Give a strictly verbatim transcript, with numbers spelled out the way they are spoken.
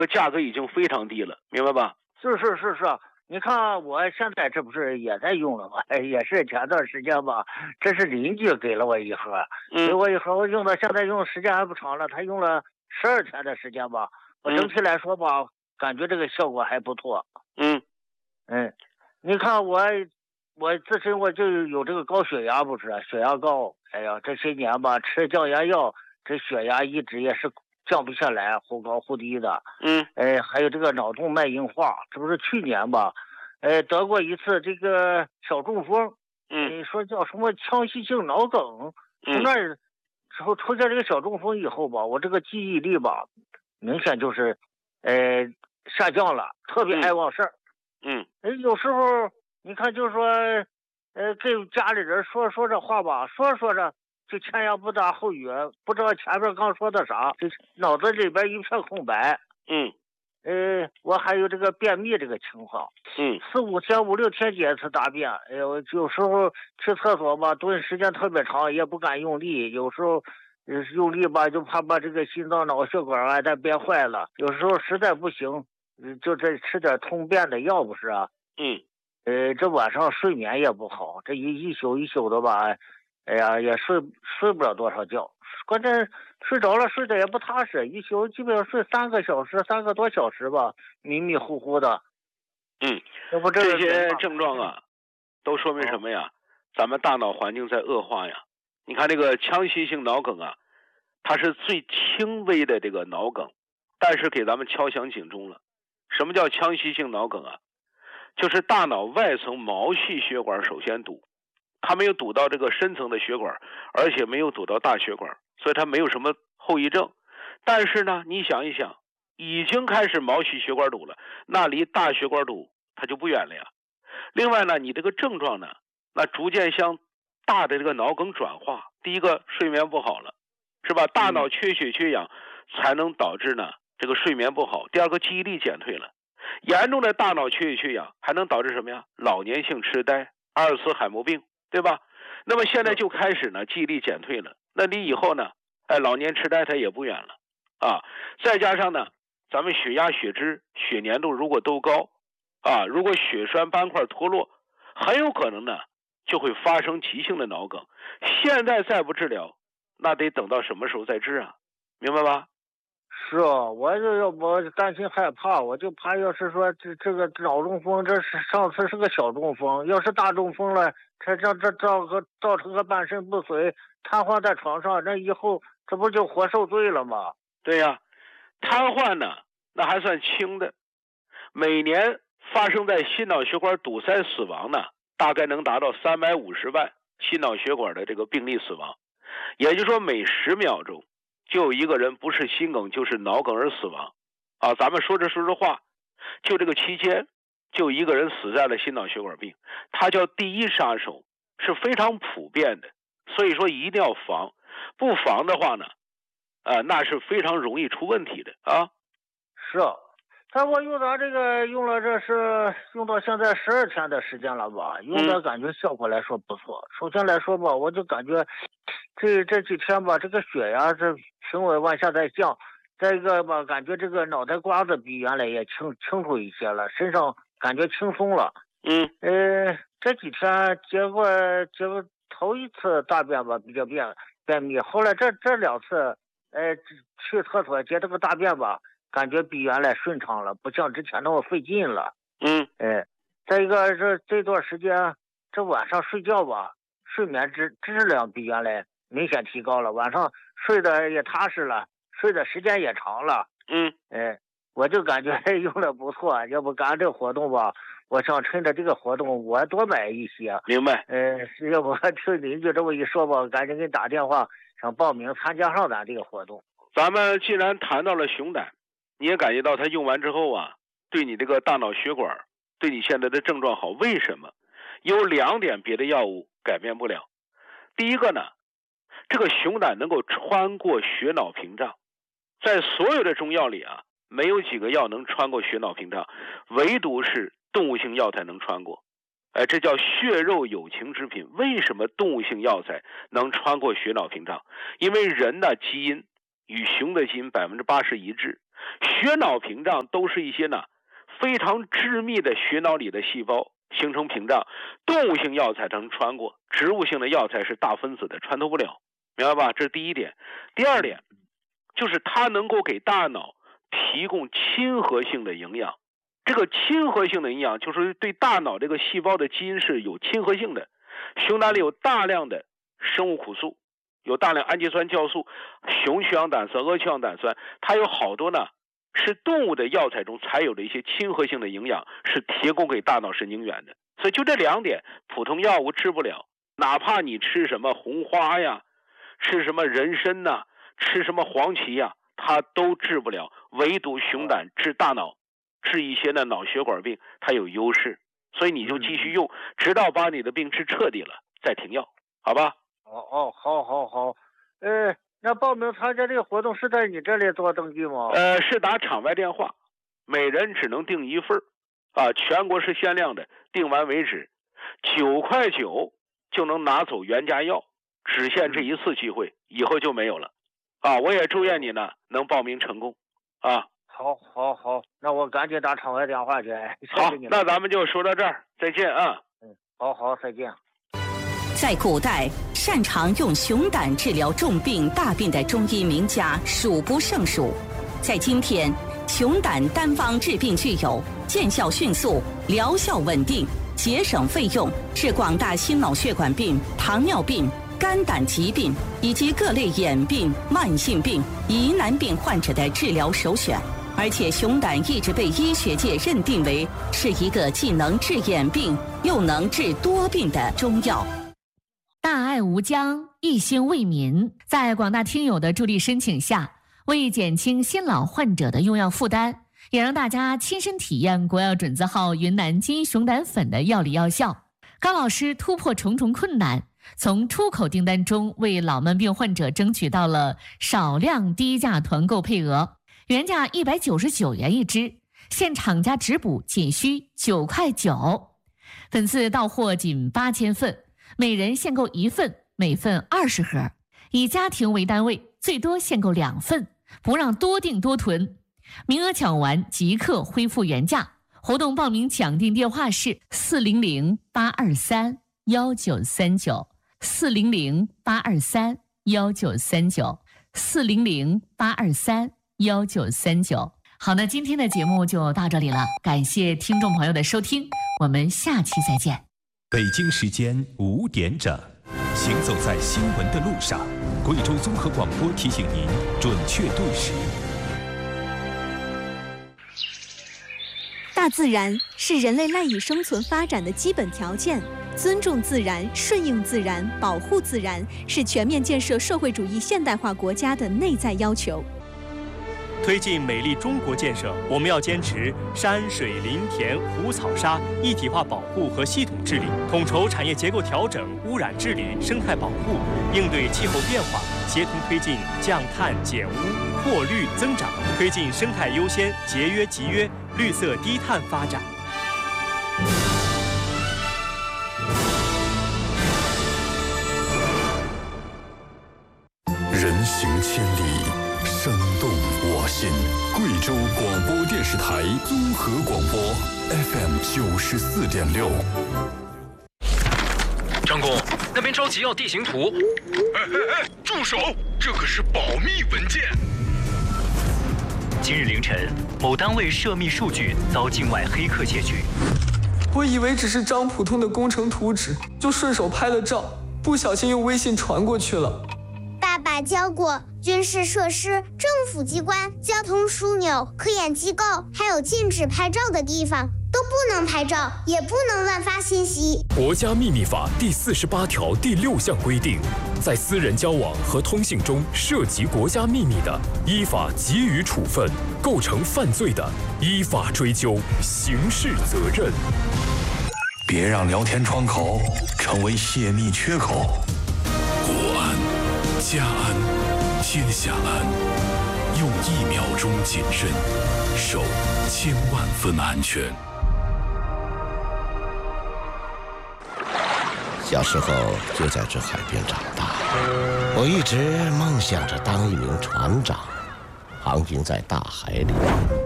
这价格已经非常低了，明白吧？ 是是是是，你看我现在这不是也在用了吗？也是前段时间吧，这是邻居给了我一盒， 嗯、 给我一盒，我用到现在用时间还不长了，他用了十二天的时间吧。我整体来说吧，嗯、感觉这个效果还不错。 嗯嗯，你看我我自身我就有这个高血压，不是血压高。哎呀，这些年吧，吃降压药，这血压一直也是降不下来，忽高忽低的。 嗯， 哎，还有这个脑动脉硬化，这不是去年吧？哎，得过一次这个小中风。 嗯， 说叫什么腔隙性脑梗。从那之后出现这个小中风以后吧，我这个记忆力吧，明显就是，呃，下降了，特别爱忘事儿。 嗯， 哎，有时候你看，就是说，呃，跟家里人说说这话吧，说着说着就前言不搭后语，不知道前面刚说的啥，就脑子里边一片空白。 嗯， 呃，我还有这个便秘这个情况。 嗯， 四五天、五六天解一次大便。哎呦，有时候去厕所吧，蹲时间特别长，也不敢用力。有时候，呃，用力吧，就怕把这个心脏脑血管啊再憋坏了。有时候实在不行，就这吃点通便的药，不是啊？ 嗯， 呃，这晚上睡眠也不好，这一一宿一宿的吧，哎呀，也睡睡不了多少觉。关键睡着了，睡得也不踏实，一宿基本上睡三个小时，三个多小时吧，迷迷糊糊的。 嗯， 要不这这些症状啊，都说明什么呀？咱们大脑环境在恶化呀。你看这个腔隙性脑梗啊，它是最轻微的这个脑梗，但是给咱们敲响警钟了。什么叫腔隙性脑梗啊？就是大脑外层毛细血管首先堵，它没有堵到这个深层的血管，而且没有堵到大血管，所以它没有什么后遗症。但是呢，你想一想，已经开始毛细血管堵了，那离大血管堵它就不远了呀。另外呢，你这个症状呢，那逐渐向大的这个脑梗转化。第一个，睡眠不好了，是吧？大脑缺血缺氧才能导致呢这个睡眠不好。第二个，记忆力减退了。严重的大脑缺血缺氧还能导致什么呀？老年性痴呆、阿尔茨海默病，对吧？那么现在就开始呢，记忆力减退了。那你以后呢，哎，老年痴呆它也不远了啊。再加上呢，咱们血压、血脂、血粘度如果都高啊，如果血栓斑块脱落，很有可能呢就会发生急性的脑梗。现在再不治疗，那得等到什么时候再治啊？明白吧？ 是啊，我就要我担心害怕，我就怕要是说这这个脑中风，这是上次是个小中风，要是大中风了，这这这造个造成个半身不遂，瘫痪在床上，那以后这不就活受罪了吗？ 对呀、啊，瘫痪呢，那还算轻的，每年发生在心脑血管堵塞死亡呢，大概能达到三百五十万心脑血管的这个病例死亡，也就是说每十秒钟就有一个人不是心梗就是脑梗而死亡啊。咱们说着说着话，就这个期间就一个人死在了心脑血管病，它叫第一杀手，是非常普遍的，所以说一定要防，不防的话呢，呃，那是非常容易出问题的啊。 是啊，但我用到这个用了，这是用到现在十二天的时间了吧？用的感觉效果来说不错。嗯、首先来说吧，我就感觉这这几天吧，这个血压是平稳往下在降。再一个吧，感觉这个脑袋瓜子比原来也清清楚一些了，身上感觉轻松了。 嗯， 呃，这几天结果结果头一次大便吧比较便便秘，后来这这两次，呃，去厕所接这个大便吧。感觉比原来顺畅了，不像之前那么费劲了。 嗯， 哎，再一个这这段时间，这晚上睡觉吧，睡眠质质量比原来明显提高了，晚上睡得也踏实了，睡的时间也长了。 嗯， 哎，我就感觉用的不错，要不干这活动吧，我想趁着这个活动我多买一些。 明白。 呃，要不听邻居这么一说吧，赶紧给你打电话，想报名参加上咱这个活动。 咱们既然谈到了熊胆，你也感觉到它用完之后啊，对你这个大脑血管，对你现在的症状好。为什么？有两点别的药物改变不了。第一个呢，这个熊胆能够穿过血脑屏障，在所有的中药里啊，没有几个药能穿过血脑屏障，唯独是动物性药材能穿过。哎，这叫血肉有情之品。为什么动物性药材能穿过血脑屏障？因为人的基因与熊的基因百分之八十一致， 血脑屏障都是一些呢非常致密的血脑里的细胞形成屏障，动物性药材才能穿过，植物性的药材是大分子的，穿透不了，明白吧？这是第一点。第二点就是它能够给大脑提供亲和性的营养。这个亲和性的营养就是对大脑这个细胞的基因是有亲和性的。熊胆里有大量的生物苦素，有大量氨基酸酵素、雄曲氧胆酸、阿曲氧胆酸，它有好多呢是动物的药材中才有的一些亲和性的营养，是提供给大脑神经元的。所以就这两点，普通药物治不了，哪怕你吃什么红花呀，吃什么人参呐、啊，吃什么黄芪呀，它都治不了。唯独熊胆治大脑，治一些的脑血管病，它有优势。所以你就继续用，直到把你的病治彻底了，再停药，好吧？ 哦哦，好好好。呃，那报名参加这个活动是在你这里做登记吗？ 呃，是打场外电话，每人只能订一份啊，全国是限量的，订完为止，九块九就能拿走原价药，只限这一次机会，以后就没有了。啊，我也祝愿你呢能报名成功，啊。 好，好，好，那我赶紧打场外电话去。 好，那咱们就说到这儿，再见啊。 嗯，好好，再见。 在古代，擅长用熊胆治疗重病大病的中医名家数不胜数。在今天，熊胆单方治病具有见效迅速、疗效稳定、节省费用，是广大心脑血管病、糖尿病、肝胆疾病以及各类眼病、慢性病、疑难病患者的治疗首选。而且熊胆一直被医学界认定为是一个既能治眼病又能治多病的中药。 大爱无疆，一心为民，在广大听友的助力申请下，为减轻新老患者的用药负担，也让大家亲身体验国药准字号云南金熊胆粉的药理药效。高老师突破重重困难，从出口订单中为老慢病患者争取到了少量低价团购配额。原价一百九十九元一支，现厂家直补仅需九块九。本次到货仅八千份，每人限购一份，每份二十盒，以家庭为单位，最多限购两份，不让多订多囤。名额抢完即刻恢复原价。活动报名抢订电话是四零零八二三幺九三九，四零零八二三幺九三九，四零零八二三。幺九三九。好，那今天的节目就到这里了，感谢听众朋友的收听，我们下期再见。 北京时间五点整，行走在新闻的路上，贵州综合广播提醒您准确对时。 大自然是人类赖以生存发展的基本条件，尊重自然、顺应自然、保护自然，是全面建设社会主义现代化国家的内在要求。 推进美丽中国建设，我们要坚持山水林田湖草沙一体化保护和系统治理，统筹产业结构调整、污染治理、生态保护，应对气候变化，协同推进降碳减污、扩绿增长，推进生态优先、节约集约、绿色低碳发展。 人行千里，生动我心。贵州广播电视台综合广播 F M 九十四点六。 张工，那边着急要地形图。 哎哎哎，住手！这可是保密文件。 今日凌晨，某单位涉密数据遭境外黑客窃取。 我以为只是张普通的工程图纸，就顺手拍了照，不小心用微信传过去了。 爸爸教过，军事设施、政府机关、交通枢纽、科研机构，还有禁止拍照的地方，都不能拍照，也不能乱发信息。 国家秘密法第四十八条第六项规定，在私人交往和通信中涉及国家秘密的，依法给予处分；构成犯罪的，依法追究刑事责任。 别让聊天窗口成为泄密缺口。 国安、家安、天下安，用一秒钟谨慎，守千万分安全。 小时候就在这海边长大，我一直梦想着当一名船长。 藏经在大海里。